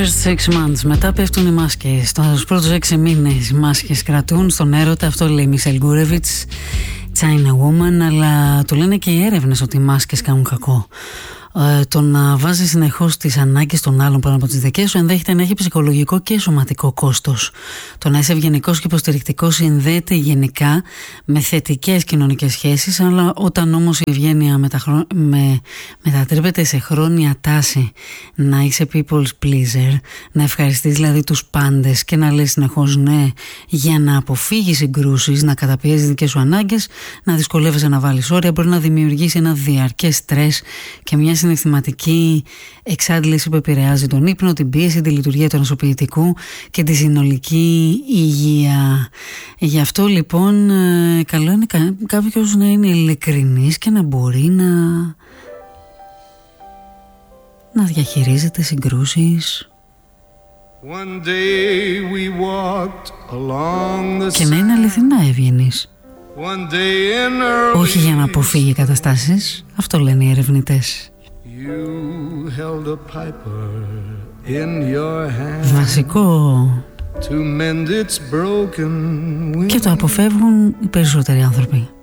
First 6 months. Μετά πέφτουν οι μάσκες. Στους πρώτους 6 μήνες οι μάσκες κρατούν στον έρωτα. Αυτό λέει η Μισελ Γκούρεβιτς, China Woman. Αλλά του λένε και οι έρευνες ότι οι μάσκες κάνουν κακό. Το να βάζεις συνεχώς τις ανάγκες των άλλων πάνω από τις δικές σου ενδέχεται να έχει ψυχολογικό και σωματικό κόστος. Το να είσαι ευγενικός και υποστηρικτικός συνδέεται γενικά με θετικές κοινωνικές σχέσεις, αλλά όταν όμως η ευγένεια μετατρέπεται σε χρόνια τάση να είσαι people's pleaser, να ευχαριστείς δηλαδή τους πάντες και να λες συνεχώς ναι για να αποφύγεις συγκρούσεις, να καταπιέζεις δικές σου ανάγκες, να δυσκολεύεσαι να βάλεις όρια, μπορεί να δημιουργήσει ένα διαρκές στρες και μια συναισθηματική εξάντληση που επηρεάζει τον ύπνο, την πίεση, τη λειτουργία του νοσοποιητικού και τη συνολική υγεία. Γι' αυτό λοιπόν καλό είναι κάποιος να είναι ειλικρινής και να μπορεί να διαχειρίζεται συγκρούσεις και να είναι αληθινά ευγενής. Όχι για να αποφύγει καταστάσεις, αυτό λένε οι ερευνητές. Βασικό και το αποφεύγουν οι περισσότεροι άνθρωποι.